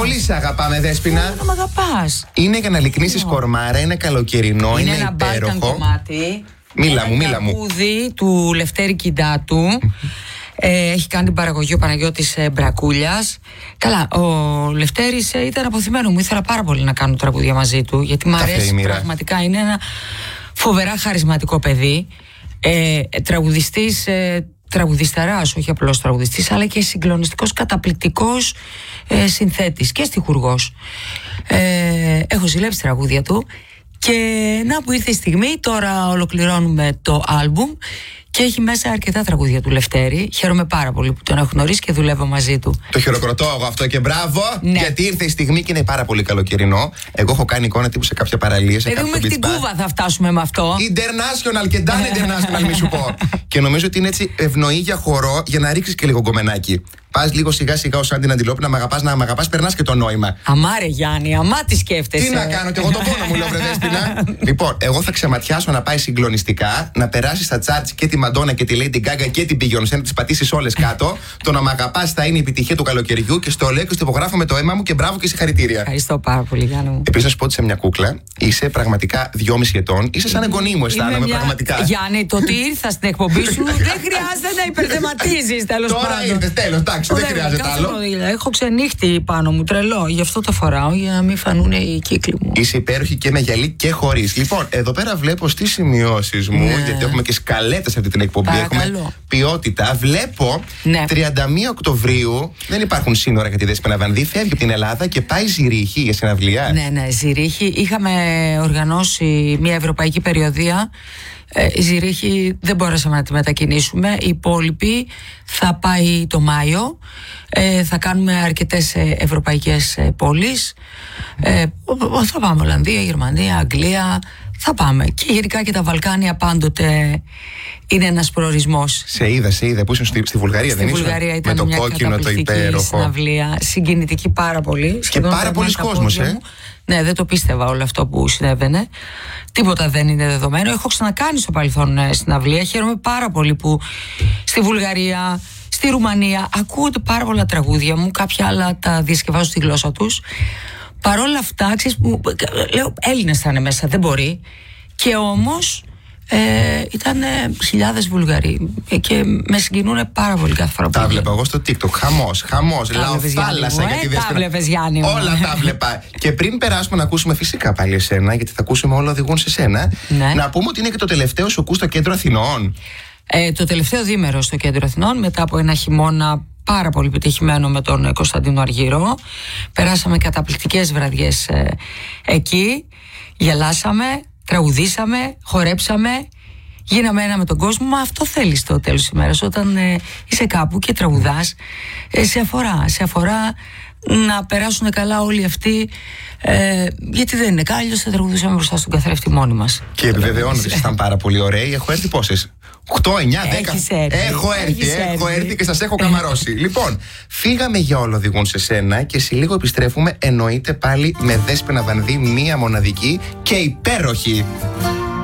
Πολύ σε αγαπάμε, Δέσποινα. Να μ' αγαπάς. Είναι για να λυκνήσεις κορμάρα, είναι καλοκαιρινό, είναι ένα υπέροχο. Balkan κομμάτι. Μίλα μου. Τραγούδι του Λευτέρη Κιντάτου. Έχει κάνει την παραγωγή ο Παναγιώτης Μπρακούλιας. Καλά, ο Λευτέρης ήταν αποθυμένο μου. Ήθελα πάρα πολύ να κάνω τραγούδια μαζί του, γιατί μου αρέσει πραγματικά. Είναι ένα φοβερά χαρισματικό παιδί. Τραγουδιστής, τραγουδισταράς, όχι απλώς τραγουδιστής, αλλά και συγκλονιστικός, καταπληκτικός συνθέτης και στιχουργός. Έχω ζηλέψει τραγούδια του. Και να που ήρθε η στιγμή, τώρα ολοκληρώνουμε το άλμπουμ και έχει μέσα αρκετά τραγούδια του Λευτέρη. Χαίρομαι πάρα πολύ που τον έχω γνωρίσει και δουλεύω μαζί του. Το χειροκροτώ εγώ αυτό και μπράβο, ναι. Γιατί ήρθε η στιγμή και είναι πάρα πολύ καλοκαιρινό. Εγώ έχω κάνει εικόνα τύπου σε κάποια παραλία, σε κάποιο μέχρι την Κούβα θα φτάσουμε με αυτό. International και done international, μη σου πω. Και νομίζω ότι είναι έτσι ευνοεί για χορό για να ρίξεις και λίγο γκομενάκι. Πας λίγο σιγά σιγά ως σαν την αντιλόπη να μ' αγαπάς, περνάς και το νόημα. Αμάρε Γιάννη, αμά τι σκέφτεσαι. Τι να κάνω, και εγώ το πόνο μου λέω, βρε Δέσποινα. Λοιπόν, εγώ θα ξεματιάσω να πάει συγκλονιστικά, να περάσει στα τσάρτς και τη Μαντόνα και τη Lady Gaga και την Beyoncé, να τις πατήσεις όλες κάτω. Το να μ' αγαπάς θα είναι η επιτυχία του καλοκαιριού και στο λέω και στο υπογράφω με το αίμα μου και μπράβο και συγχαρητήρια. Ευχαριστώ πάρα πολύ, Γιάννη μου. Επίσης, να σου πω ότι είσαι μια κούκλα, είσαι πραγματικά 2,5 ετών, είσαι σαν εγγονή μου, αισθάνομαι πραγματικά. Γιάννη, το ότι ήρθα στην εκπομπή σου δεν χρειάζεται να υπερθεματίζεις, τέλος πάντων. Τώρα ήρθες, τέλος, εντάξει, δεν χρειάζεται άλλο. Έχω ξενύχτη πάνω μου, τρελό. Γι' αυτό το φοράω, για να μην φανούν οι κύκλοι μου. Είσαι υπέροχη και με γυαλί και χωρίς. Λοιπόν, εδώ πέρα βλέπω στις σημειώσεις μου, γιατί έχουμε και σκαλέτες αυτή την εκπομπή. Παρακαλώ. Έχουμε ποιότητα. Βλέπω 31 Οκτωβρίου, δεν υπάρχουν σύνορα για τη Δέσποινα Βανδύ, φεύγει από την Ελλάδα και πάει Ζηρίχη για συναυλία. Ναι, Ζηρίχη. Είχαμε οργανώσει μια ευρωπαϊκή περιοδία. Η Ζηρίχη δεν μπορέσαμε να τη μετακινήσουμε. Οι υπόλοιποι θα πάει το Μάιο. Θα κάνουμε αρκετές ευρωπαϊκές πόλεις. Θα πάμε Ολλανδία, Γερμανία, Αγγλία. Θα πάμε. Και γενικά και τα Βαλκάνια πάντοτε είναι ένας προορισμός. Σε είδα που ήσουν στη Βουλγαρία, δεν ήσουν? Στη Βουλγαρία ήταν με το μια κόκκινο το υπέροχο συναυλία, συγκινητική πάρα πολύ. Και πάρα πολλοί κόσμος, Ναι, δεν το πίστευα όλο αυτό που συνέβαινε. Τίποτα δεν είναι δεδομένο. Έχω ξανακάνει στο παρελθόν συναυλία. Χαίρομαι πάρα πολύ που στη Βουλγαρία, στη Ρουμανία ακούγονται πάρα πολλά τραγούδια μου. Κάποια άλλα τα διασκευάζω στη γλώσσα τους. Παρ' όλα αυτά, ξέρεις, λέω Έλληνες θα είναι μέσα, δεν μπορεί. Και όμως ήταν χιλιάδες Βουλγαροί και με συγκινούν πάρα πολύ κάθε φορά που τα βλέπα εγώ στο TikTok. Χαμός, λαοθάλασσα για τη Δέσποινα. Τα βλέπεις, Γιάννη μου. Όλα τα βλέπα. Και πριν περάσουμε να ακούσουμε φυσικά πάλι εσένα, γιατί θα ακούσουμε Όλα οδηγούν σε σένα, να πούμε ότι είναι και το τελευταίο σοκού στο κέντρο Αθηνών. Το τελευταίο διήμερο στο κέντρο Αθηνών, μετά από ένα χειμώνα πάρα πολύ πετυχημένο με τον Κωνσταντίνο Αργυρό. Περάσαμε καταπληκτικές βραδιές εκεί. Γελάσαμε, τραγουδήσαμε, χορέψαμε. Γίναμε ένα με τον κόσμο. Μα αυτό θέλεις στο τέλος της ημέρας. Όταν είσαι κάπου και τραγουδάς, σε αφορά να περάσουν καλά όλοι αυτοί, γιατί δεν είναι κάλλιο, θα τραγουδούσαμε μπροστά στον καθρέφτη μόνοι μας. Και επιβεβαιώνω ότι ήταν πάρα πολύ ωραίοι. Έχω έρθει πόσες? 8, 9, 10. Έχω έρθει και σας έχω καμαρώσει. Λοιπόν, φύγαμε για Όλα οδηγούν σε σένα και σε λίγο επιστρέφουμε. Εννοείται πάλι με Δέσποινα Βανδύ, μία μοναδική και υπέροχη.